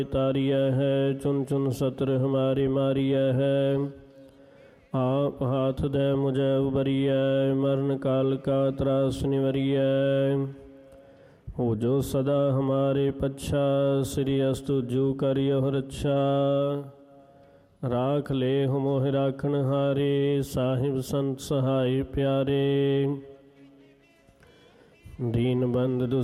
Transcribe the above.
तारिया है, चुन चुन सत्र हमारे मारिया है। आप हाथ दे मुझे उबरिया, मरण काल का त्रास निवरिया। हो जो सदा हमारे पच्छा, श्री अस्तु जू करियो रक्षा। राख ले हो मोह राखण हारे, साहिब संत सहाय प्यारे। दीन बंद